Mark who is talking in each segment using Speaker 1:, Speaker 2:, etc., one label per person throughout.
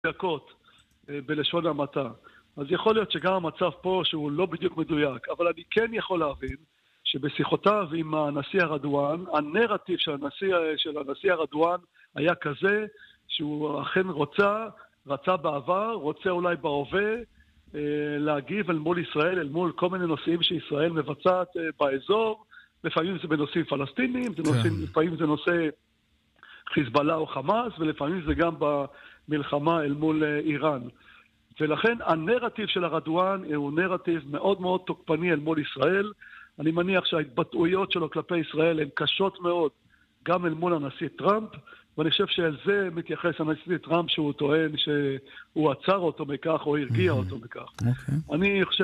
Speaker 1: מדויקות בלשון המעטה. אז יכול להיות שגם המצב פה שהוא לא בדיוק מדויק, אבל אני כן יכול להבין שבשיחותיו עם הנשיא ארדואן, הנרטיב של הנשיא ארדואן היה כזה שהוא אכן רצה בעבר, רוצה אולי בהווה, להגיב אל מול ישראל, אל מול כל מיני נושאים שישראל מבצעת באזור. לפעמים זה בנושאים פלסטינים, לפעמים זה נושא חיזבאללה או חמאס, ולפעמים זה גם במלחמה אל מול איראן. ולכן הנרטיב של ארדואן הוא נרטיב מאוד מאוד תוקפני אל מול ישראל. אני מניח שההתבטאויות שלו כלפי ישראל הן קשות מאוד, גם אל מול הנשיא טראמפ, ואני חושב שעל זה מתייחס הנשיא טראמפ שהוא טוען שהוא עצר אותו מכך או הרגיע אותו מכך. אני חושב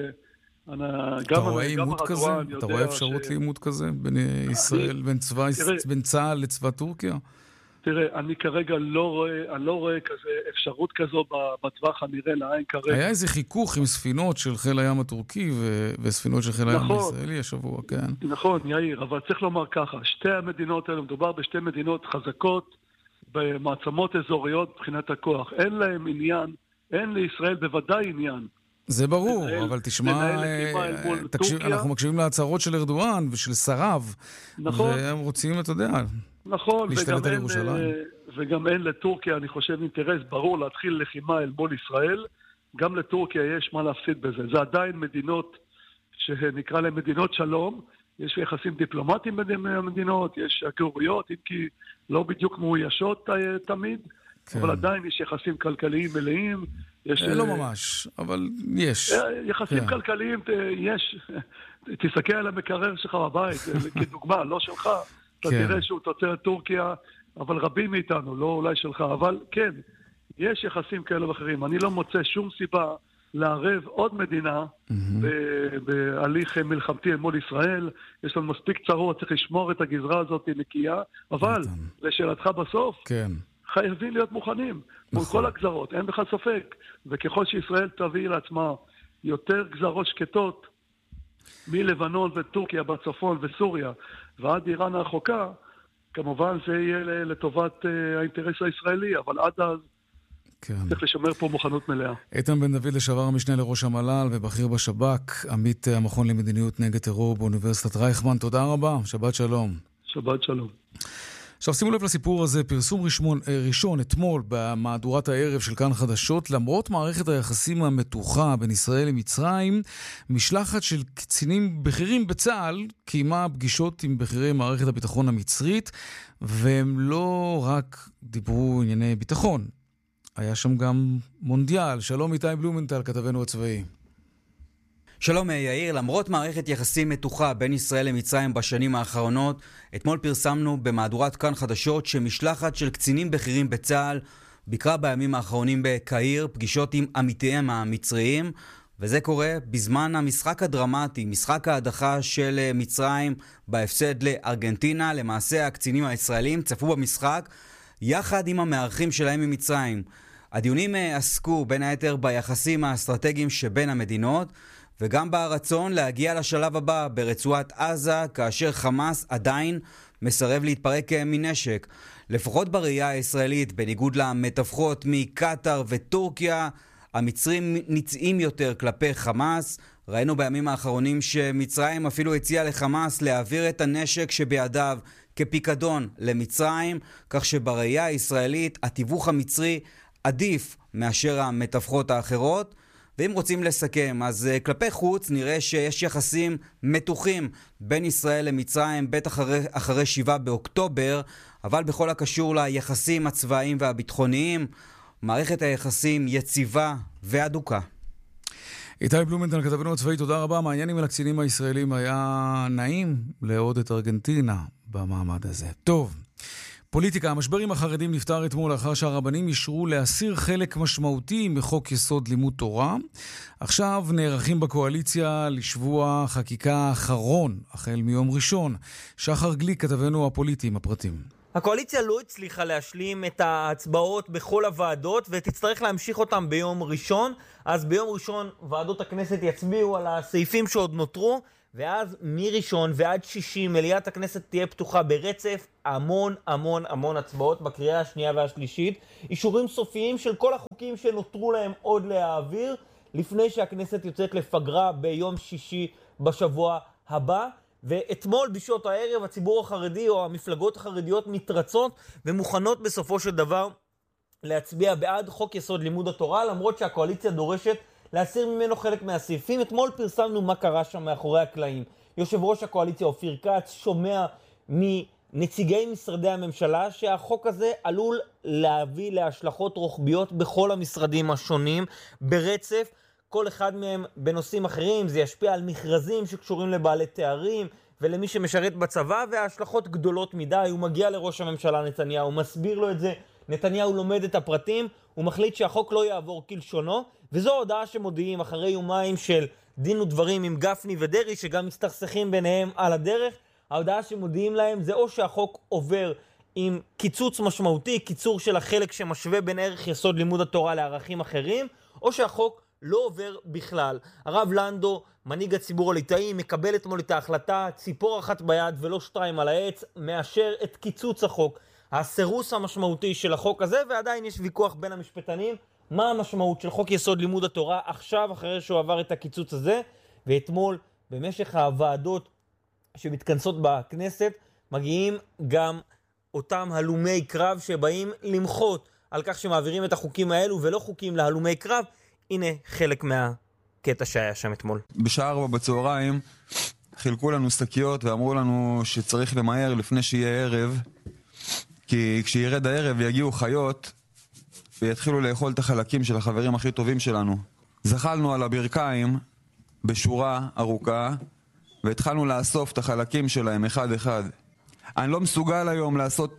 Speaker 2: אתה רואה עימות כזה? אתה רואה אפשרות לעימות כזה בין ישראל, בין צה"ל לצבא טורקיה?
Speaker 1: תראה, אני כרגע לא רואה כזה אפשרות כזו בטווח הנראה לעין כרגע.
Speaker 2: היה איזה חיכוך עם ספינות של חיל הים הטורקי וספינות של חיל הים הישראלי השבוע, כן.
Speaker 1: נכון, יאיר, אבל צריך לומר ככה, שתי המדינות האלה, מדובר בשתי מדינות חזקות, במעצמות אזוריות מבחינת הכוח. אין להם עניין, אין לישראל בוודאי עניין.
Speaker 2: זה ברור, אבל תשמע, אנחנו מקשיבים להצהרות של ארדואן ושל שריו, והם רוצים, אתה יודע, להשתלט על ירושלים.
Speaker 1: וגם אין לטורקיה, אני חושב, אינטרס ברור להתחיל לחימה אל מול ישראל. גם לטורקיה יש מה להפסיד בזה. זה עדיין מדינות שנקרא להן מדינות שלום, יש יחסים דיפלומטיים בין המדינות, יש שגרירויות, אם כי לא בדיוק מאוישות תמיד, אבל עדיין יש יחסים כלכליים מלאים.
Speaker 2: לא ממש, אבל יש.
Speaker 1: יחסים כלכליים, יש. תסתכל על המקרר שלך בבית, כדוגמה, לא שלך. אתה תראה שהוא תוצרת טורקיה, אבל רבים מאיתנו, לא אולי שלך. אבל כן, יש יחסים כאלה ואחרים. אני לא מוצא שום סיבה לערב עוד מדינה בהליך מלחמתי מול ישראל. יש לנו מספיק צרות, צריך לשמור את הגזרה הזאת נקייה. אבל, לשאלתך בסוף, חייבים להיות מוכנים מול כל הגזרות, אין בכלל ספק. וככל שישראל תביא לעצמה יותר גזרות שקטות מלבנון וטורקיה בצפון וסוריה ועד איראן הרחוקה, כמובן זה יהיה לטובת האינטרס הישראלי, אבל עד אז צריך לשמר פה מוכנות מלאה.
Speaker 2: איתן בן דוד, לשעבר המשנה לראש המל"ל ובכיר בשב"כ, עמית המכון למדיניות נגד טרור באוניברסיטת רייכמן, תודה רבה, שבת שלום.
Speaker 1: שבת שלום.
Speaker 2: עכשיו שימו לב לסיפור הזה, פרסום ראשון אתמול במהדורת הערב של כאן חדשות, למרות מערכת היחסים המתוחה בין ישראל למצרים, משלחת של קצינים בכירים בצה"ל קיימה פגישות עם בכירי מערכת הביטחון המצרית, והם לא רק דיברו ענייני ביטחון, היה שם גם מונדיאל. שלום איתי בלומנטל, כתבנו הצבאי.
Speaker 3: שלום יאיר, למרות מערכת יחסים מתוחה בין ישראל למצרים בשנים האחרונות, אתמול פרסמנו במהדורת כאן חדשות שמשלחת של קצינים בכירים בצה"ל ביקרה בימים האחרונים בקהיר, פגישות עם עמיתיהם המצריים, וזה קורה בזמן המשחק הדרמטי, משחק ההדחה של מצרים בהפסד לארגנטינה. למעשה הקצינים הישראלים צפו במשחק יחד עם המארחים שלהם ממצרים. הדיונים עסקו בין היתר ביחסים האסטרטגיים שבין המדינות, וגם ברצון להגיע לשלב הבא ברצועת עזה, כאשר חמאס עדיין מסרב להתפרק מנשק. לפחות בראייה הישראלית, בניגוד למתווכות מקטר וטורקיה, המצרים ניצעים יותר כלפי חמאס. ראינו בימים האחרונים שמצרים אפילו הציעה לחמאס להעביר את הנשק שבידיו כפיקדון למצרים, כך שבראייה הישראלית התיווך המצרי עדיף מאשר המתווכות האחרות. ואם רוצים לסכם, אז כלפי חוץ נראה שיש יחסים מתוחים בין ישראל למצרים, בטח אחרי 7 באוקטובר, אבל בכל הקשור ליחסים הצבאיים והביטחוניים, מערכת היחסים יציבה והדוקה.
Speaker 2: איתי בלומנטל, כתבנו הצבאי, תודה רבה. מעניין עם הקצינים הישראלים, היה נעים לעוד את ארגנטינה במעמד הזה. טוב. פוליטיקה, המשבר עם החרדים נפתר אתמול לאחר שהרבנים אישרו להסיר חלק משמעותי מחוק יסוד לימוד תורה. עכשיו נערכים בקואליציה לשבוע חקיקה האחרון, החל מיום ראשון. שחר גליק, כתבנו הפוליטי עם הפרטים.
Speaker 4: הקואליציה לא הצליחה להשלים את ההצבעות בכל הוועדות ותצטרך להמשיך אותם ביום ראשון. אז ביום ראשון ועדות הכנסת יצביעו על הסעיפים שעוד נותרו, ואז מראשון ועד שישי מליאת הכנסת תהיה פתוחה ברצף, המון המון המון הצבעות בקריאה השנייה והשלישית, אישורים סופיים של כל החוקים שנותרו להם עוד להעביר, לפני שהכנסת יוצאת לפגרה ביום שישי בשבוע הבא. ואתמול בשעות הערב הציבור החרדי או המפלגות החרדיות מתרצות ומוכנות בסופו של דבר להצביע בעד חוק יסוד לימוד התורה, למרות שהקואליציה דורשת להסיר ממנו חלק מהסעיפים. אתמול פרסמנו מה קרה שם מאחורי הקלעים. יושב ראש הקואליציה אופיר כץ שומע מנציגי משרדי הממשלה שהחוק הזה עלול להביא להשלכות רוחביות בכל המשרדים השונים ברצף, כל אחד מהם בנושאים אחרים. זה ישפיע על מכרזים שקשורים לבעלי תארים ולמי שמשרת בצבא, וההשלכות גדולות מדי. הוא מגיע לראש הממשלה נתניהו, הוא מסביר לו את זה, נתניהו לומד את הפרטים, הוא מחליט שהחוק לא יעבור כלשונו, וזו הודעה שמודיעים אחרי יומיים של דין ודברים עם גפני ודרי, שגם מסתכסכים ביניהם על הדרך. ההודעה שמודיעים להם זה או שהחוק עובר עם קיצוץ משמעותי, קיצור של החלק שמשווה בין ערך יסוד לימוד התורה לערכים אחרים, או שהחוק לא עובר בכלל. הרב לנדו, מנהיג הציבור הליטאי, מקבל אתמול את ההחלטה, ציפור אחת ביד ולא שתיים על העץ, מאשר את קיצוץ החוק, הסירוס המשמעותי של החוק הזה, ועדיין יש ויכוח בין המשפטנים, מה המשמעות של חוק יסוד לימוד התורה עכשיו, אחרי שהוא עבר את הקיצוץ הזה. ואתמול, במשך הוועדות שמתכנסות בכנסת, מגיעים גם אותם הלומי קרב שבאים למחות על כך שמעבירים את החוקים האלו ולא חוקים להלומי קרב. הנה חלק מהקטע שהיה שם אתמול.
Speaker 5: בשעה 4 בצהריים חילקו לנו שקיות ואמרו לנו שצריך למהר לפני שיהיה ערב, כי כשירד הערב יגיעו חיות ויתחילו לאכול את החלקים של החברים הכי טובים שלנו. זחלנו על הברכיים בשורה ארוכה והתחלנו לאסוף את החלקים שלהם אחד אחד. אני לא מסוגל היום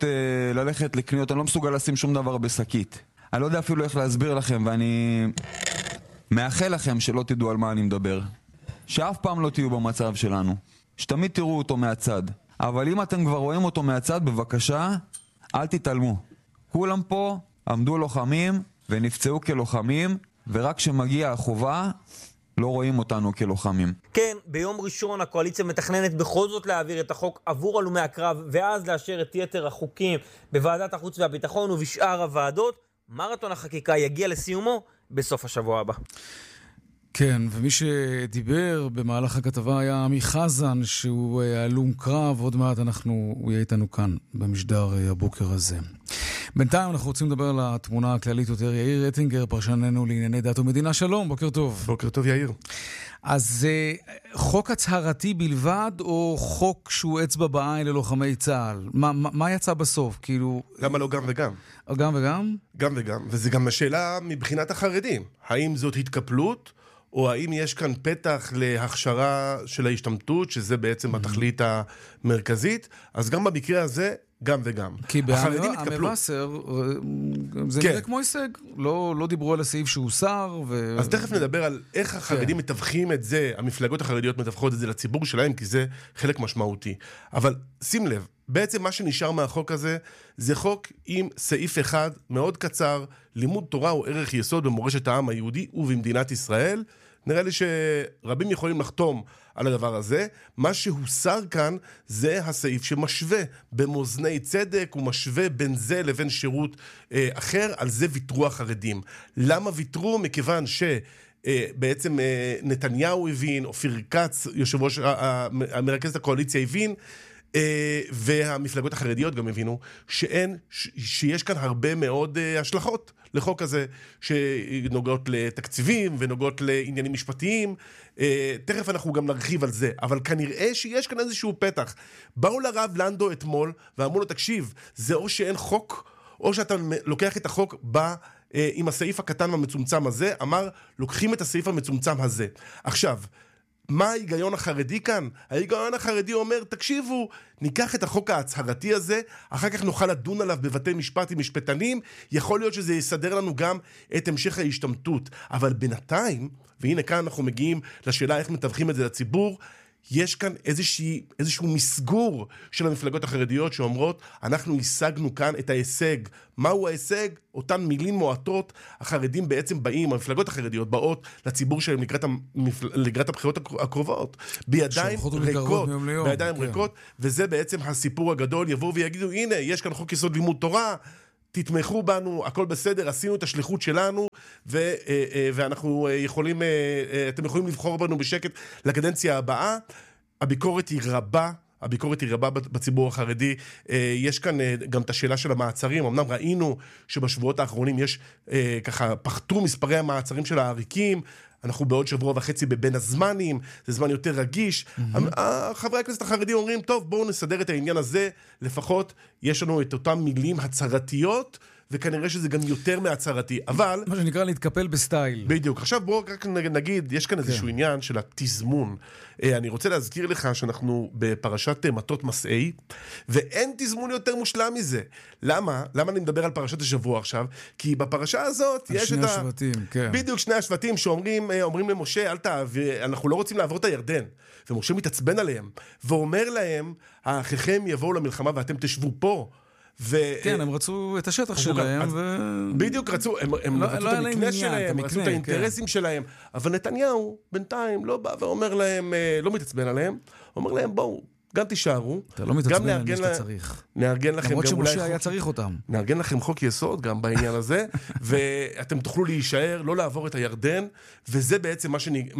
Speaker 5: ללכת לקניות, אני לא מסוגל לשים שום דבר בשקית. אני לא יודע אפילו איך להסביר לכם, ואני מאחל לכם שלא תדעו על מה אני מדבר. שאף פעם לא תהיו במצב שלנו. שתמיד תראו אותו מהצד. אבל אם אתם כבר רואים אותו מהצד, בבקשה, אל תתעלמו. כולם פה עמדו לוחמים ונפצעו כלוחמים, ורק כשמגיע החובה, לא רואים אותנו כלוחמים.
Speaker 4: כן, ביום ראשון הקואליציה מתכננת בכל זאת להעביר את החוק עבור הלומי הקרב, ואז לאשר את יתר החוקים בוועדת החוץ והביטחון ובשאר הוועדות. מרתון החקיקה יגיע לסיומו בסוף השבוע הבא.
Speaker 2: כן, ומי שדיבר במהלך הכתבה היה עמי חזן, שהוא הלום קרב. עוד מעט הוא יהיה איתנו כאן במשדר הבוקר הזה. בינתיים אנחנו רוצים לדבר על התמונה הכללית יותר. יאיר רטינגר, פרשננו לענייני דת ומדינה. שלום, בוקר טוב.
Speaker 6: בוקר טוב, יאיר.
Speaker 2: אז חוק הצהרתי בלבד, או חוק שהוא אצבע בעין ללוחמי צה"ל? מה יצא בסוף? כאילו...
Speaker 6: למה לא גם וגם?
Speaker 2: גם וגם?
Speaker 6: גם וגם, וזה גם השאלה מבחינת החרדים. האם זאת התקפלות, או האם יש כאן פתח להכשרה של ההשתמטות, שזה בעצם התכלית המרכזית? אז גם במקרה הזה, גם וגם.
Speaker 2: כי המבשר, זה נראה כמו הישג. לא דיברו על הסעיף שהוסר.
Speaker 6: אז תכף נדבר על איך החרדים מתווכים את זה, המפלגות החרדיות מתווכות את זה לציבור שלהם, כי זה חלק משמעותי. אבל שים לב, בעצם מה שנשאר מהחוק הזה, זה חוק עם סעיף אחד מאוד קצר, לימוד תורה הוא ערך יסוד במורשת העם היהודי ובמדינת ישראל. נראה לי שרבים יכולים לחתום על הדבר הזה. מה שהוסר כאן זה הסעיף שמשווה במאזני צדק, הוא משווה בין זה לבין שירות אחר, על זה ויתרו החרדים. למה ויתרו? מכיוון שבעצם נתניהו הבין, אופיר כץ, יושב ראש מרכזת הקואליציה הבין, והמפלגות החרדיות גם הבינו שיש כאן הרבה מאוד השלכות לחוק הזה, שנוגעות לתקציבים ונוגעות לעניינים משפטיים. תכף אנחנו גם נרחיב על זה, אבל כנראה שיש כאן איזשהו פתח. באו לרב לנדו אתמול ואמרו לו, תקשיב, זה או שאין חוק, או שאתה לוקח את החוק עם הסעיף הקטן והמצומצם הזה. אמר, לוקחים את הסעיף המצומצם הזה. עכשיו, מה ההיגיון החרדי כאן? ההיגיון החרדי אומר, תקשיבו, ניקח את החוק ההצהרתי הזה, אחר כך נוכל לדון עליו בבתי משפט עם משפטנים, יכול להיות שזה יסדר לנו גם את המשך ההשתמטות. אבל בינתיים, והנה כאן אנחנו מגיעים לשאלה איך מתווכים את זה לציבור, יש כאן איזשהו מסגור של המפלגות החרדיות שאומרות, אנחנו השגנו כאן את ההישג. מהו ההישג? אותן מילים מועטות, החרדים בעצם באים, המפלגות החרדיות באות לציבור שלהם לקראת הבחירות הקרובות, בידיים ריקות, וזה בעצם הסיפור הגדול, יבואו ויגידו, הנה, יש כאן חוק יסוד לימוד תורה, תתמכו בנו, הכל בסדר, עשינו את השליחות שלנו, ואנחנו יכולים, אתם יכולים לבחור בנו בשקט לקדנציה הבאה. הביקורת היא רבה בציבור החרדי. יש כאן גם את השאלה של המעצרים. אמנם ראינו שבשבועות האחרונים יש ככה, פחתו מספרי המעצרים של העריקים, אנחנו בעוד שבוע וחצי בבין הזמנים, זה זמן יותר רגיש. חברי הכנסת החרדים אומרים, טוב, בואו נסדר את העניין הזה, לפחות יש לנו את אותם מילים הצהרתיות, וכנראה שזה גם יותר מהצהרתי, אבל...
Speaker 2: מה שנקרא להתקפל בסטייל.
Speaker 6: בדיוק. עכשיו בואו רק נגיד, יש כאן איזשהו עניין של התזמון. אני רוצה להזכיר לך שאנחנו בפרשת מטות מסעי, ואין תזמון יותר מושלם מזה. למה? למה אני מדבר על פרשת השבוע עכשיו? כי בפרשה הזאת יש את
Speaker 2: השבטים, כן.
Speaker 6: בדיוק, שני השבטים שאומרים למשה, אנחנו לא רוצים לעבור את הירדן. ומשה מתעצבן עליהם, ואומר להם, האחיכם יבואו למלחמה ואתם תשבו פה.
Speaker 2: כן, הם רצו את השטח שלהם.
Speaker 6: בדיוק רצו, הם רצו את המקנה שלהם, רצו את האינטרסים שלהם. אבל נתניהו בינתיים לא בא ואומר להם, לא מתעצבן עליהם, אומר להם, בואו, גם תישארו.
Speaker 2: אתה לא מתעצבן על מי שאתה צריך.
Speaker 6: נארגן לכם
Speaker 2: למרות שמשה היה צריך אותם.
Speaker 6: נארגן לכם חוק יסוד גם בעניין הזה, ואתם תוכלו להישאר, לא לעבור את הירדן, וזה בעצם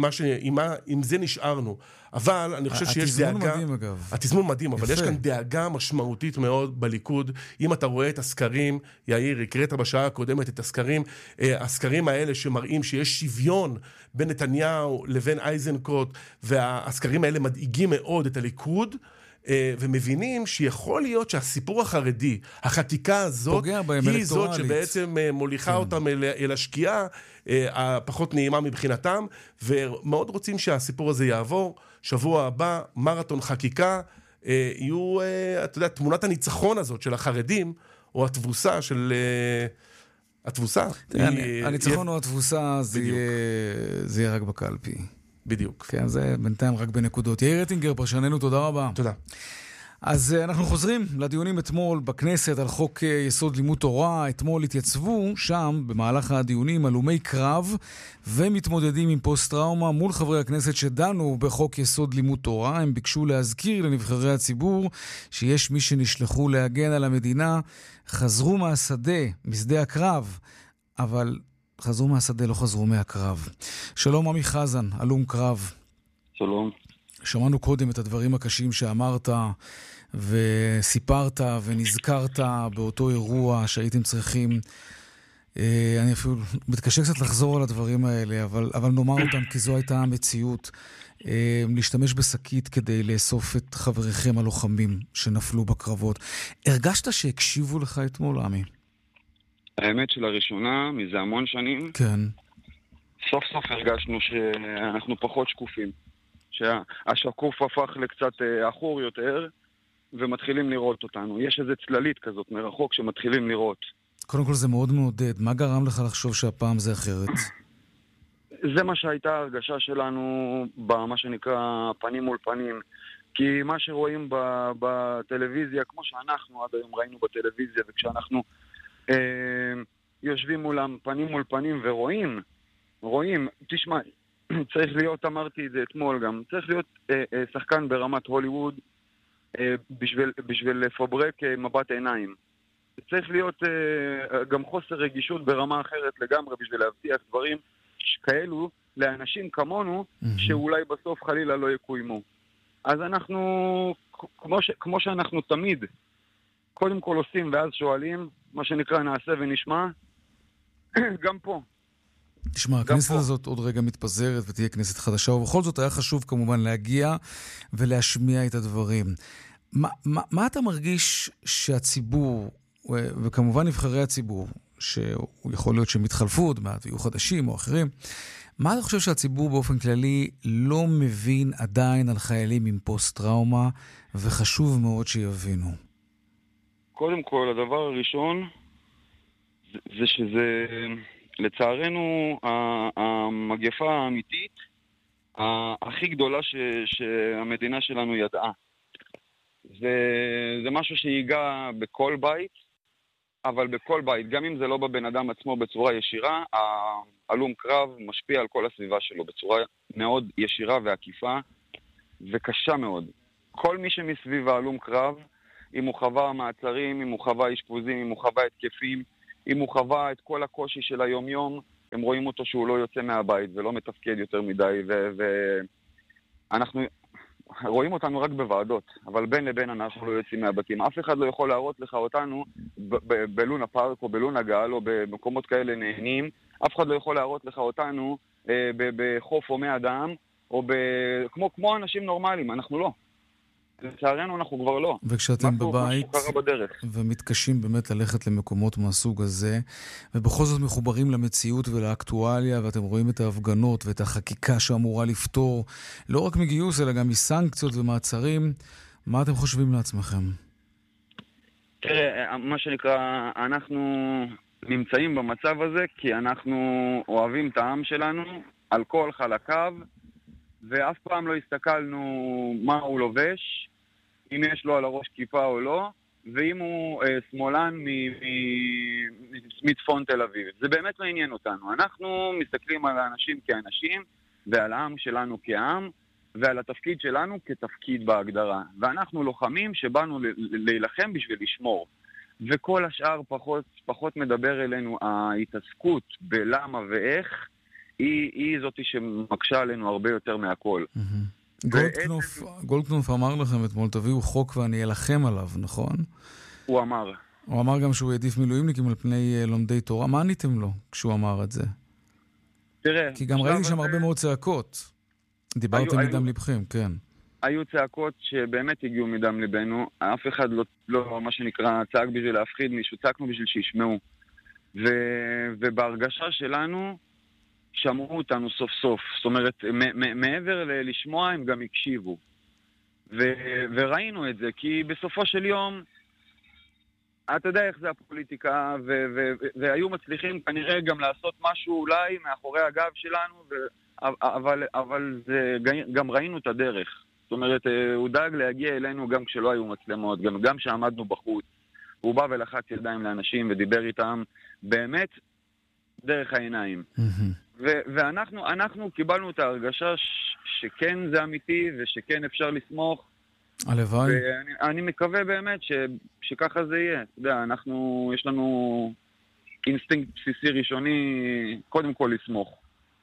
Speaker 6: עם זה נשארנו. אבל אני חושב שיש דאגה...
Speaker 2: התזמון מדהים אגב.
Speaker 6: התזמון מדהים, אבל יש כאן דאגה משמעותית מאוד בליכוד. אם אתה רואה את הסקרים, יאיר, הקראת בשעה הקודמת את הסקרים, הסקרים האלה שמראים שיש שוויון בין נתניהו לבין איזנקוט, והסקרים האלה מדאיגים מאוד את הליכוד, ומבינים שיכול להיות שהסיפור החרדי, החקיקה הזאת, היא זאת שבעצם מוליכה אותם אל השקיעה, הפחות נעימה מבחינתם, ומאוד רוצים שהסיפור הזה יעבור. שבוע הבא, מרתון חקיקה, יהיו, אתה יודע, תמונת הניצחון הזאת של החרדים, או התבוסה של... התבוסה.
Speaker 2: הניצחון או התבוסה, זה יהיה רק בקלפי.
Speaker 6: בדיוק.
Speaker 2: כן, זה בינתיים רק בנקודות. יאיר רטינגר, פרשננו, תודה רבה.
Speaker 6: תודה.
Speaker 2: אז אנחנו חוזרים לדיונים אתמול בכנסת על חוק יסוד לימוד תורה. אתמול התייצבו שם במהלך הדיונים הלומי קרב ומתמודדים עם פוסט-טראומה מול חברי הכנסת שדנו בחוק יסוד לימוד תורה. הם ביקשו להזכיר לנבחרי הציבור שיש מי שנשלחו להגן על המדינה, חזרו משדה הקרב, אבל חזרו מהשדה, לא חזרו מהקרב. שלום עמי חזן, הלום קרב.
Speaker 7: שלום.
Speaker 2: שמענו קודם את הדברים הקשים שאמרת וסיפרת ונזכרת באותו אירוע שהייתם צריכים. אני אפילו מתקשה קצת לחזור על הדברים האלה, אבל נאמר אותם כי זו הייתה המציאות. להשתמש בשקית כדי לאסוף את חבריכם הלוחמים שנפלו בקרבות. הרגשת שהקשיבו לך אתמול, עמי?
Speaker 7: האמת שלראשונה, מזה המון שנים,
Speaker 2: כן.
Speaker 7: סוף סוף הרגשנו שאנחנו פחות שקופים. שהשקוף הפך לקצת אחור יותר, ומתחילים לראות אותנו. יש איזו צללית כזאת מרחוק שמתחילים לראות.
Speaker 2: קודם כל זה מאוד מעודד. מה גרם לך לחשוב שהפעם זה אחרת?
Speaker 7: זה מה שהייתה הרגשה שלנו במה שנקרא פנים מול פנים. כי מה שרואים בטלוויזיה, כמו שאנחנו עד היום ראינו בטלוויזיה, וכשאנחנו יושבים מולם פנים מול פנים ורואים, תשמע, צריך להיות, אמרתי את זה אתמול גם, צריך להיות שחקן ברמת הוליווד בשביל לפברק מבט עיניים. צריך להיות גם חוסר רגישות ברמה אחרת לגמרי בשביל להבטיח דברים כאלו לאנשים כמונו שאולי בסוף חלילה לא יקוימו. אז אנחנו, כמו שאנחנו תמיד קודם כל עושים ואז שואלים, מה שנקרא נעשה ונשמע, גם פה.
Speaker 2: תשמע, הכנסת הזאת עוד רגע מתפזרת ותהיה כנסת חדשה, ובכל זאת היה חשוב כמובן להגיע ולהשמיע את הדברים. מה אתה מרגיש שהציבור, וכמובן נבחרי הציבור, שהוא יכול להיות שהם יתחלפו עוד מעט ויהיו חדשים או אחרים, מה אתה חושב שהציבור באופן כללי לא מבין עדיין על חיילים עם פוסט-טראומה, וחשוב מאוד שיבינו?
Speaker 7: קודם כל, הדבר הראשון זה שזה... לצערנו, המגפה האמיתית הכי גדולה שהמדינה שלנו ידעה. זה משהו שיגע בכל בית, אבל בכל בית, גם אם זה לא בבן אדם עצמו בצורה ישירה, הלום קרב משפיע על כל הסביבה שלו בצורה מאוד ישירה ועקיפה וקשה מאוד. כל מי שמסביב ההלום קרב, אם הוא חווה מעצרים, אם הוא חווה אשפוזים, אם הוא חווה התקפים, אם הוא חווה את כל הקושי של היום-יום, הם רואים אותו שהוא לא יוצא מהבית ולא מתפקד יותר מדי, ואנחנו רואים אותנו רק בוועדות, אבל בין לבין אנחנו לא יוצאים מהבתים. אף אחד לא יכול להראות לך אותנו בלונה פארק או בלונה גל או במקומות כאלה נהנים, אף אחד לא יכול להראות לך אותנו בחוף הומי אדם או כמו אנשים נורמליים, אנחנו לא. לצערנו אנחנו כבר לא.
Speaker 2: וכשאתם בבית ומתקשים באמת ללכת למקומות מהסוג הזה, ובכל זאת מחוברים למציאות ולאקטואליה, ואתם רואים את ההפגנות ואת החקיקה שאמורה לפתור, לא רק מגיוס אלא גם מסנקציות ומעצרים, מה אתם חושבים לעצמכם?
Speaker 7: תראה, מה שנקרא, אנחנו נמצאים במצב הזה כי אנחנו אוהבים את העם שלנו על כל חלקיו, ואף פעם לא הסתכלנו מה הוא לובש, אם יש לו על הראש כיפה או לא, ואם הוא שמאלן מצפון תל אביב. זה באמת לא עניין אותנו. אנחנו מסתכלים על האנשים כאנשים, ועל העם שלנו כעם, ועל התפקיד שלנו כתפקיד בהגדרה. ואנחנו לוחמים שבאנו להילחם בשביל לשמור. וכל השאר פחות מדבר אלינו, ההתעסקות בלמה ואיך, היא זאת שמקשה עלינו הרבה יותר מהכל.
Speaker 2: גולדקנופ אמר לכם אתמול, תביאו חוק ואני אלחם עליו, נכון?
Speaker 7: הוא אמר.
Speaker 2: הוא אמר גם שהוא העדיף מילואימניקים על פני לומדי תורה. מה עניתם לו כשהוא אמר את זה?
Speaker 7: תראה.
Speaker 2: כי גם ראיתי שם הרבה מאוד צעקות. דיברתם מדם לבכם, כן.
Speaker 7: היו צעקות שבאמת הגיעו מדם לבנו. אף אחד לא מה שנקרא צעק בשביל להפחיד מישהו, צעקנו בשביל שישמעו. ובהרגשה שלנו שמעו אותנו סוף סוף. זאת אומרת, מעבר לשמוע הם גם הקשיבו. וראינו את זה, כי בסופו של יום, אתה יודע איך זה הפוליטיקה, והיו מצליחים כנראה גם לעשות משהו אולי מאחורי הגב שלנו, אבל גם ראינו את הדרך. זאת אומרת, הוא דאג להגיע אלינו גם כשלא היו מצלמות, גם שעמדנו בחוץ. הוא בא ולחץ ידיים לאנשים ודיבר איתם באמת דרך העיניים. ואנחנו קיבלנו את ההרגשה שכן זה אמיתי ושכן אפשר לסמוך.
Speaker 2: הלוואי.
Speaker 7: ואני מקווה באמת שככה זה יהיה. אתה יודע, יש לנו אינסטינקט בסיסי ראשוני קודם כל לסמוך.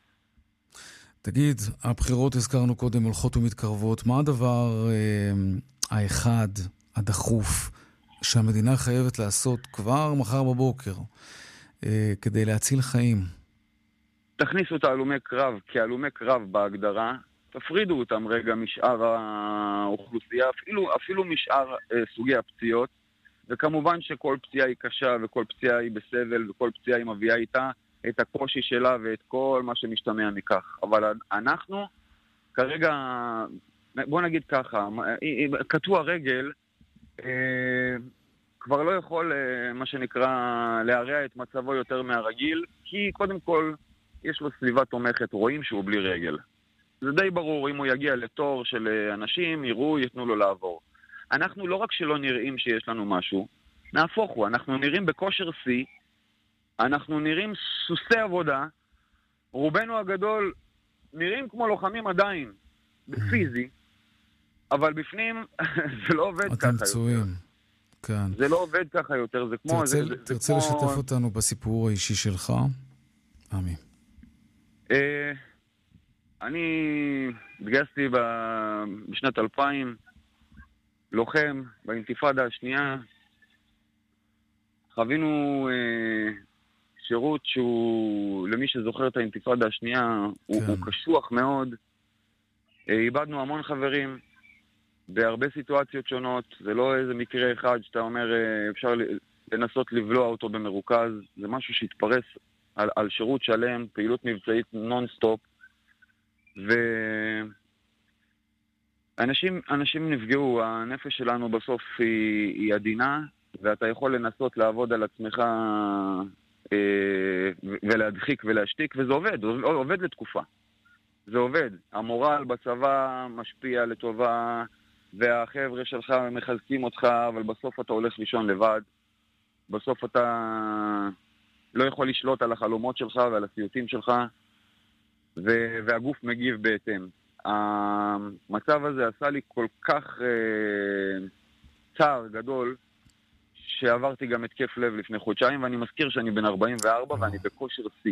Speaker 2: תגיד, הבחירות הזכרנו קודם הולכות ומתקרבות. מה הדבר האחד, הדחוף, שהמדינה חייבת לעשות כבר מחר בבוקר כדי להציל חיים?
Speaker 7: תכניסו את הלומי קרב כהלומי קרב בהגדרה, תפרידו אותם רגע משאר האוכלוסייה, אפילו משאר סוגי הפציעות, וכמובן שכל פציעה היא קשה וכל פציעה היא בסבל וכל פציעה היא מביאה איתה את הקושי שלה ואת כל מה שמשתמע מכך. אבל אנחנו כרגע, בוא נגיד ככה, קטוע רגל כבר לא יכול, מה שנקרא, להרע את מצבו יותר מהרגיל, כי קודם כל יש לו סביבה תומכת, רואים שהוא בלי רגל. זה די ברור, אם הוא יגיע לתור של אנשים, יראו, יתנו לו לעבור. אנחנו לא רק שלא נראים שיש לנו משהו, נהפוך הוא, אנחנו נראים בכושר שיא, אנחנו נראים סוסי עבודה, רובנו הגדול נראים כמו לוחמים עדיין, בפיזי, אבל בפנים זה לא עובד ככה יותר.
Speaker 2: אתם פצועים, כן.
Speaker 7: זה לא עובד ככה יותר, זה כמו...
Speaker 2: תרצה לשתף אותנו בסיפור האישי שלך? עמי.
Speaker 7: אני התגייסתי בשנת 2000, לוחם באינתיפאדה השנייה. חווינו שירות שהוא, למי שזוכר את האינתיפאדה השנייה, הוא קשוח מאוד. איבדנו המון חברים בהרבה סיטואציות שונות. זה לא איזה מקרה אחד שאתה אומר אפשר לנסות לבלוע אותו במרוכז. זה משהו שהתפרס על שירות שלם, פעילות מבצעית נון-סטופ. אנשים נפגעו, הנפש שלנו בסוף היא עדינה, ואתה יכול לנסות לעבוד על עצמך ולהדחיק ולהשתיק, וזה עובד לתקופה. זה עובד. המורל בצבא משפיע לטובה, והחבר'ה שלך מחזקים אותך, אבל בסוף אתה הולך לישון לבד. בסוף אתה לא יכול לשלוט על החלומות שלך ועל הסיוטים שלך, והגוף מגיב בהתאם. המצב הזה עשה לי כל כך צער גדול, שעברתי גם התקף לב לפני חודשיים, ואני מזכיר שאני בן 44 ואני בכושר שיא.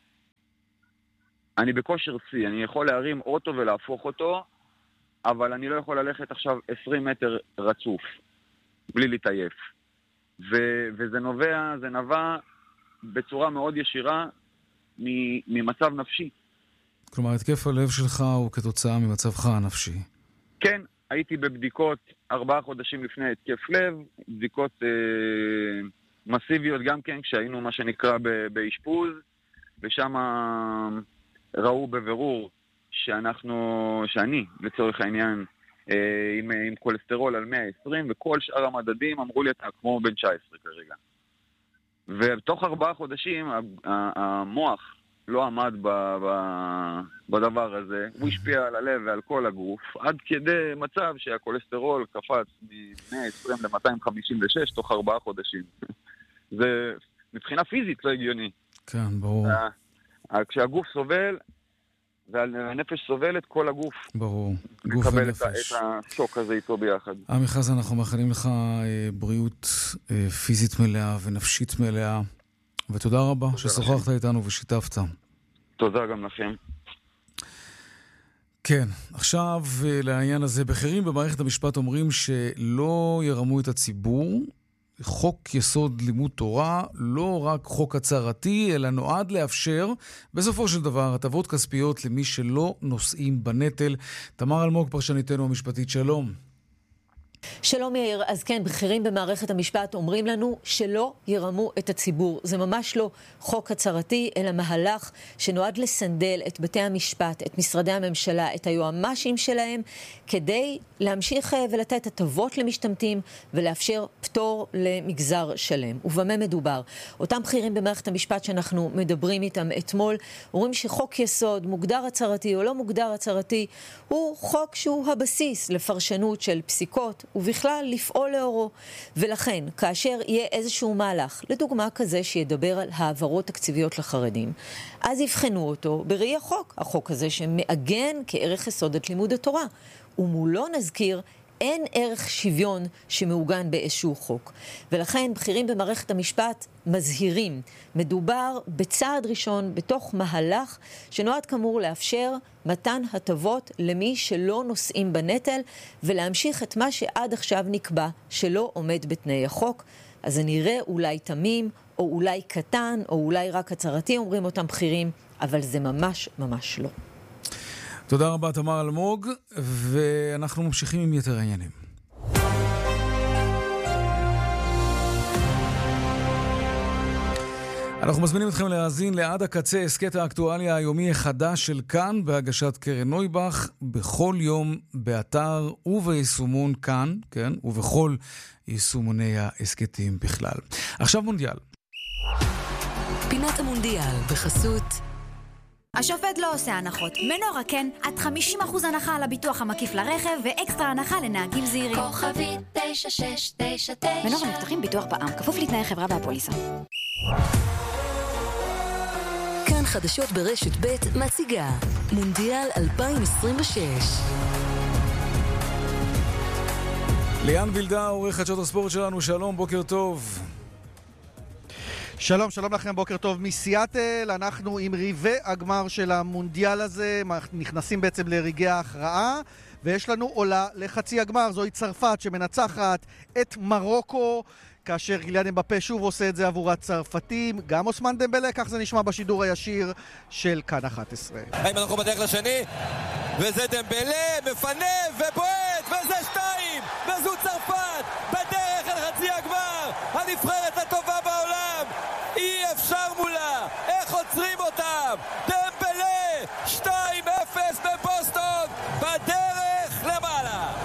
Speaker 7: אני בכושר שיא, אני יכול להרים אוטו ולהפוך אותו, אבל אני לא יכול ללכת עכשיו 20 מטר רצוף, בלי להתעייף. וזה נבע בצורה מאוד ישירה ממצב נפשי.
Speaker 2: כלומר, התקף הלב שלך הוא כתוצאה ממצבך הנפשי.
Speaker 7: כן, הייתי בבדיקות 4 חודשים לפני התקף לב, בדיקות מסיביות גם כן, כשהיינו מה שנקרא באשפוז, ושם ראו בבירור שאני, לצורך העניין, עם קולסטרול על 120, וכל שאר המדדים אמרו לי, אתה כמו בן 19 כרגע. ובתוך 4 חודשים המוח לא עמד בדבר הזה, הוא השפיע על הלב ועל כל הגוף, עד כדי מצב שהקולסטרול קפץ מ-120 ל-256 תוך 4 חודשים. זה מבחינה פיזית לא הגיוני.
Speaker 2: כן, ברור.
Speaker 7: כשהגוף סובל, והנפש סובלת, כל הגוף
Speaker 2: ברור, גוף
Speaker 7: מקבל
Speaker 2: ונפש.
Speaker 7: את השוק הזה איתו ביחד.
Speaker 2: עמי חזן, אנחנו מאחלים לך בריאות פיזית מלאה ונפשית מלאה, ותודה רבה ששוחחת איתנו ושיתפת.
Speaker 7: תודה גם לכם.
Speaker 2: כן, עכשיו לעניין הזה, בכירים במערכת המשפט אומרים שלא ירמו את הציבור. חוק יסוד לימוד תורה, לא רק חוק הצהרתי, אלא נועד לאפשר בסופו של דבר הטבות כספיות למי שלא נושאים בנטל. תמר אלמוג, פרשניתנו המשפטית, שלום.
Speaker 8: שלום יאיר, אז כן, בכירים במערכת המשפט אומרים לנו שלא ירמו את הציבור. זה ממש לא חוק הצהרתי, אלא מהלך שנועד לסנדל את בתי המשפט, את משרדי הממשלה, את היועמ"שים שלהם, כדי להמשיך ולתת הטבות למשתמטים ולאפשר פטור למגזר שלם. ובמה מדובר? אותם בכירים במערכת המשפט שאנחנו מדברים איתם אתמול, אומרים שחוק יסוד, מוגדר הצהרתי או לא מוגדר הצהרתי, הוא חוק שהוא הבסיס לפרשנות של פסיקות, ובכלל לפעול לאורו. ולכן, כאשר יהיה איזשהו מהלך, לדוגמה כזה שידבר על העברות תקציביות לחרדים, אז יבחנו אותו בראי החוק הזה שמעגן כערך יסוד את לימוד התורה. ומולו נזכיר, אין ערך שוויון שמעוגן באיזשהו חוק. ולכן בכירים במערכת המשפט מזהירים. מדובר בצעד ראשון בתוך מהלך שנועד כאמור לאפשר מתן הטבות למי שלא נושאים בנטל, ולהמשיך את מה שעד עכשיו נקבע שלא עומד בתנאי החוק. אז זה נראה אולי תמים, או אולי קטן, או אולי רק הצהרתי, אומרים אותם בכירים, אבל זה ממש ממש לא.
Speaker 2: תודה רבה תמר אלמוג, ואנחנו ממשיכים עם יתר העניינים. אנחנו מזמינים אתכם להאזין לעד הקצה הסקט האקטואליה היומי החדש של כאן בהגשת קרן נויבך בכל יום באתר וביישומון כאן, כן, ובכל יישומוני ההסקטים בכלל. עכשיו מונדיאל.
Speaker 9: פינת המונדיאל בחסות
Speaker 10: השופט לא עושה הנחות. מנורה כן, עד 50% הנחה על הביטוח המקיף לרכב ואקסטרה הנחה לנהגים זהירים.
Speaker 9: כוכבית 9699
Speaker 10: מנורה מבטחים ביטוח בע"מ, כפוף לתנאי חברה והפוליסה.
Speaker 9: כאן חדשות ברשת ב' מציגה מונדיאל 2026.
Speaker 2: ליאן וילדה, עורך חדשות הספורט שלנו, שלום, בוקר טוב.
Speaker 11: שלום, שלום לכם, בוקר טוב מסיאטל. אנחנו עם ריבי הגמר של המונדיאל הזה, נכנסים בעצם לרגעי ההכרעה, ויש לנו עולה לחצי הגמר. זוהי צרפת שמנצחת את מרוקו, כאשר גיליאן אמבפה שוב עושה את זה עבור הצרפתים, גם אוסמן דמבלה, כך זה נשמע בשידור הישיר של כאן 11.
Speaker 12: האם אנחנו בדרך לשני, וזה דמבלה, מפנה ובועט, וזה 2, וזו צרפת, בדרך אל חצי הגמר, הנבחרת הטובה בעולם, אי אפשר מולה, איך עוצרים אותם? דמבלה, 2-0 בבוסטון, בדרך למעלה.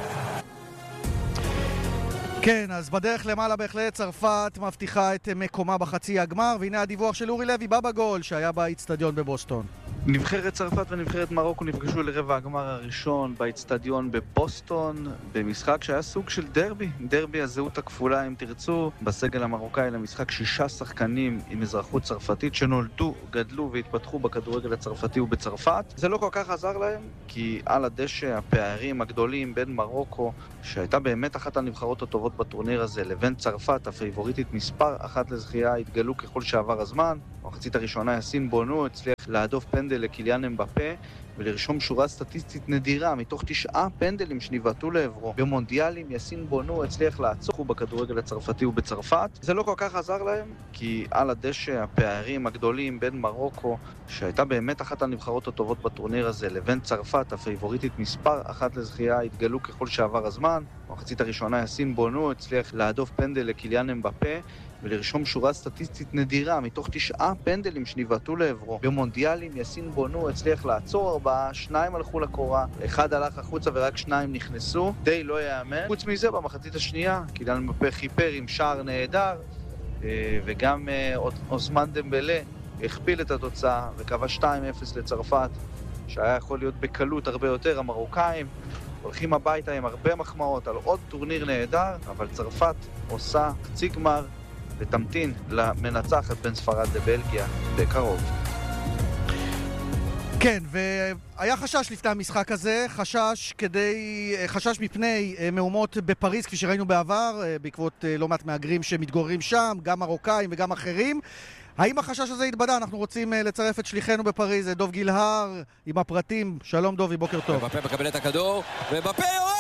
Speaker 11: כן, אז בדרך למעלה בהחלט צרפת מבטיחה את מקומה בחצי הגמר, והנה הדיווח של אורי לוי בבא גול שהיה באצטדיון בבוסטון.
Speaker 13: נבחרת צרפת ונבחרת מרוקו נפגשו לרבע הגמר הראשון באצטדיון בבוסטון, במשחק שהיה סוג של דרבי הזהות הכפולה אם תרצו. בסגל המרוקאי למשחק 6 שחקנים עם אזרחות צרפתית שנולדו, גדלו והתפתחו בכדורגל הצרפתי ובצרפת. זה לא כל כך עזר להם, כי על הדשא הפערים הגדולים בין מרוקו, שהייתה באמת אחת הנבחרות הטובות בטורניר הזה, לבין צרפת, הפייבוריטית מספר אחת לזכייה, התגלו ככל שעבר הזמן. במחצית הראשונה יאסין בונו הצליח להדוף פנדל לקיליאן אמבפה ולרשום שורה סטטיסטית נדירה מתוך 9 פנדלים שניבטו לעברו. במונדיאלים יאסין בונו הצליח לעצור בכדורגל הצרפתי ובצרפת. זה לא כל כך עזר להם, כי על הדשא הפערים הגדולים בין מרוקו, שהייתה באמת אחת הנבחרות הטובות בטורניר הזה, לבין צרפת, הפייבוריטית מספר אחת לזכייה, התגלו ככל שעבר הזמן. במחצית הראשונה יאסין בונו הצליח להדוף פנדל לקיליאן אמבפה ולרשום שורה סטטיסטית נדירה מתוך 9 פנדלים שניבטו לעברו. במונדיאלים יאסין בונו הצליח לעצור 4, 2 הלכו לקורה, 1 הלך החוצה ורק 2 נכנסו. די לא יאמן. חוץ מזה, במחצית השנייה קיליאן אמבפה חיפר עם שער נהדר, וגם אוסמן דמבלה הכפיל את התוצאה וקבע 2-0 לצרפת, שהיה יכול להיות בקלות הרבה יותר. המרוקאים הולכים הביתה עם הרבה מחמאות על עוד טורניר נהדר, אבל צרפת עושה חצי גמר ותמתין למנצחת בין ספרד לבלגיה בקרוב.
Speaker 11: כן, והיה חשש לפני המשחק הזה, חשש מפני מהומות בפריז, כפי שראינו בעבר, בעקבות לא מעט מהגרים שמתגוררים שם, גם מרוקאים וגם אחרים. האם החשש הזה התבדה? אנחנו רוצים לצרף את שליחנו בפריז, דוב גילהר, עם הפרטים. שלום דובי, בוקר טוב.
Speaker 12: ובפה מקבל את הכדור, ובפה יורה!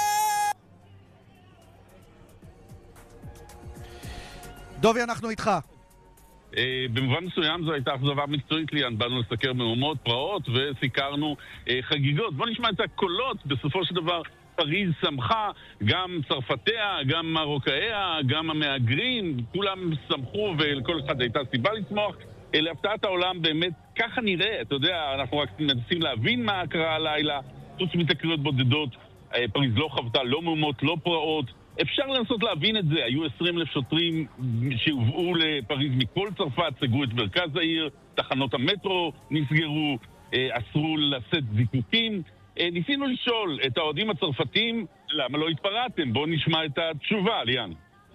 Speaker 11: דובי, אנחנו איתך.
Speaker 14: במובן מסוים זו הייתה אכזבה מקצועית לי, באנו לסקר מהומות, פרעות וסיקרנו חגיגות. בוא נשמע את הקולות. בסופו של דבר פריז שמחה, גם צרפתיה, גם מרוקאיה, גם המהגרים, כולם שמחו ולכל אחד הייתה סיבה לשמוח. להפתעת העולם באמת ככה נראה, אתה יודע, אנחנו רק מנסים להבין מה קרה הלילה, חוץ מתקריות בודדות, פריז לא חוותה, לא מהומות, לא פרעות. אפשר לנסות להבין את זה. היו 20,000 שוטרים שהובאו לפריז מכל צרפת, סגרו את מרכז העיר, תחנות המטרו נסגרו, אסרו לשאת זיקוקים. ניסינו לשאול את האוהדים הצרפתים למה לא התפרעתם. בואו נשמע את התשובה, ליאן.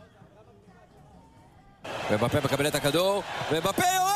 Speaker 12: ובפה מקבל את הכדור, ובפה יורה!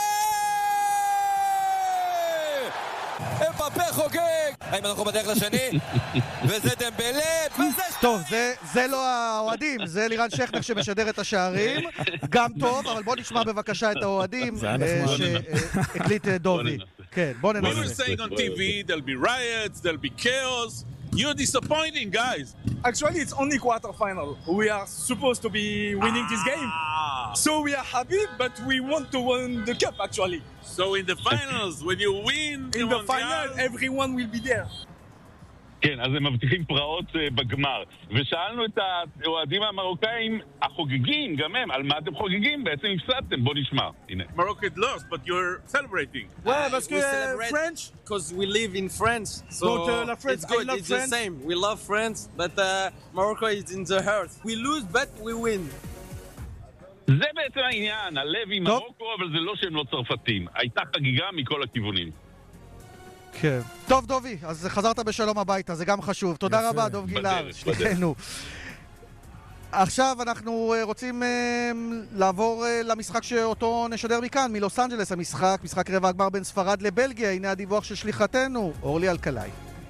Speaker 12: ובפה חוגג! האם אנחנו בדרך לשני? וזה דמבלה, וזה...
Speaker 11: טוב, זה לא האוהדים, זה לירן שכנר שמשדר את השערים. גם טוב, אבל בוא נשמע בבקשה את האוהדים שהקליט דובי. כן, בוא ננסה.
Speaker 15: We were saying on TV, there'll be riots, there'll be chaos. You're disappointing, guys.
Speaker 16: Actually, it's only quarterfinal. We are supposed to be winning this game. So we are happy, but we want to win the cup, actually.
Speaker 15: So in the finals, when you win...
Speaker 16: In the final, everyone will be there.
Speaker 14: כן, אז הם מבטיחים פרעות בגמר. ושאלנו את האוהדים המרוקאים, החוגגים, גם הם, על מה אתם חוגגים? בעצם הפסדתם, בוא נשמע. הנה.
Speaker 15: Morocco lost, but you're celebrating.
Speaker 16: Ouais, parce que
Speaker 17: French, because we live in France. So it's good, it's the same. We love France, but Morocco is in the heart. We lose, but we win.
Speaker 14: זה בעצם העניין, הלב עם מרוקו, אבל זה לא שהם לא צרפתים. הייתה חגיגה מכל הכיוונים.
Speaker 11: כן. טוב דובי, אז חזרת בשלום הביתה, זה גם חשוב. תודה רבה דוב גילהר, שליחנו. עכשיו אנחנו רוצים לעבור למשחק שאותו נשדר מכאן, מלוס אנג'לס, משחק רבע הגמר בין ספרד לבלגיה. הנה הדיווח של שליחתנו, אורלי אלקלעי.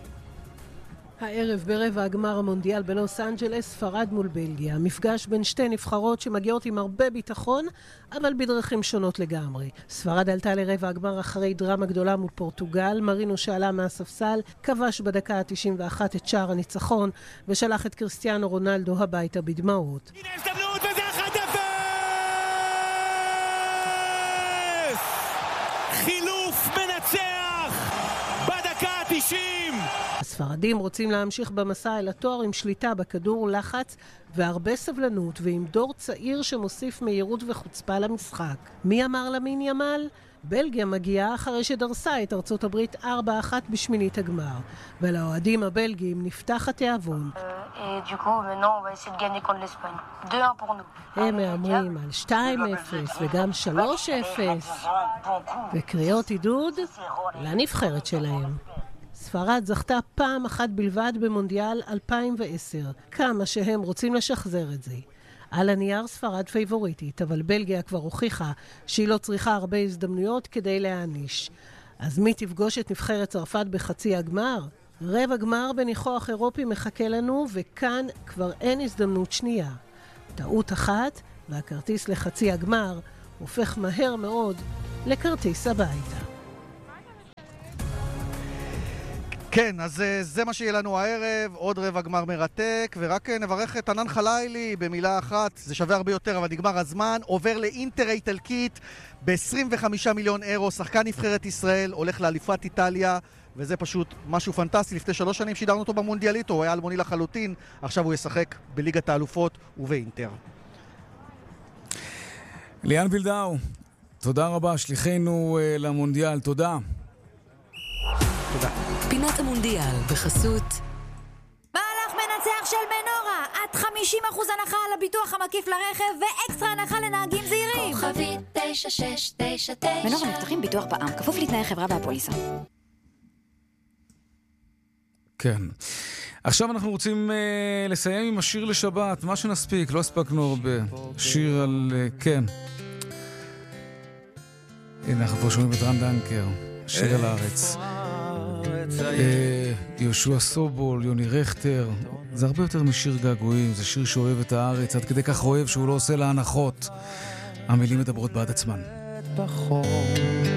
Speaker 18: הערב ברבע הגמר המונדיאל בלוס אנג'לס, ספרד מול בלגיה. מפגש בין שתי נבחרות שמגיעות עם הרבה ביטחון, אבל בדרכים שונות לגמרי. ספרד עלתה לרבע הגמר אחרי דרמה גדולה מול פורטוגל. מרינו שעלה מהספסל, כבש בדקה ה-91 את שער הניצחון, ושלח את קריסטיאנו רונלדו הביתה בדמעות.
Speaker 19: הנה הזדמנות וזה 1-0! חילוף מנצח בדקה ה-90!
Speaker 18: הספרדים רוצים להמשיך במסע אל התואר עם שליטה בכדור, לחץ והרבה סבלנות, ועם דור צעיר שמוסיף מהירות וחוצפה למשחק. מי אמר למין ימל? בלגיה מגיעה אחרי שדרסה את ארצות הברית 4-1 בשמינית הגמר, ולאוהדים הבלגים נפתח התיאבון. הם מאמרים על 2-0 וגם 3-0 וקריאות עידוד לנבחרת שלהם. ספרד זכתה פעם אחת בלבד במונדיאל 2010, כמה שהם רוצים לשחזר את זה. על הנייר ספרד פייבוריטית, אבל בלגיה כבר הוכיחה שהיא לא צריכה הרבה הזדמנויות כדי להעניש. אז מי תפגוש את נבחרת צרפת בחצי הגמר? רבע גמר בניחוח אירופי מחכה לנו, וכאן כבר אין הזדמנות שנייה. טעות אחת, והכרטיס לחצי הגמר הופך מהר מאוד לכרטיס הביתה.
Speaker 11: כן, אז זה מה שיהיה לנו הערב, עוד רבע גמר מרתק, ורק נברך את ענן חלילי במילה אחת, זה שווה הרבה יותר, אבל נגמר הזמן, עובר לאינטר האיטלקית ב-25 מיליון אירו, שחקן נבחרת ישראל, הולך לאליפת איטליה, וזה פשוט משהו פנטסטי. לפני 3 שנים שידרנו אותו במונדיאליטו, הוא היה אלמוני לחלוטין, עכשיו הוא ישחק בליגת האלופות ובאינטר.
Speaker 2: ליאן וילדאו, תודה רבה, שליחנו למונדיאל, תודה.
Speaker 11: תודה.
Speaker 9: פינת המונדיאל בחסות
Speaker 10: מהלך מנצח של מנורה, עד 50% הנחה על הביטוח המקיף לרכב ואקסטרה הנחה לנהגים זהירים.
Speaker 9: כוכבית 9699
Speaker 10: מנורה מבטחים ביטוח בע"מ, כפוף לתנאי חברה והפוליסה.
Speaker 2: כן. עכשיו אנחנו רוצים לסיים עם השיר לשבת, מה שנספיק, לא הספקנו הרבה. שיר על... כן. הנה, אנחנו פה שומעים את רן דנקר, שיר על הארץ. יהושע סובול, יוני רכטר, זה הרבה יותר משיר געגועים, זה שיר שאוהב את הארץ, עד כדי כך אוהב שהוא לא עושה לה הנחות. המילים מדברות בעד עצמן.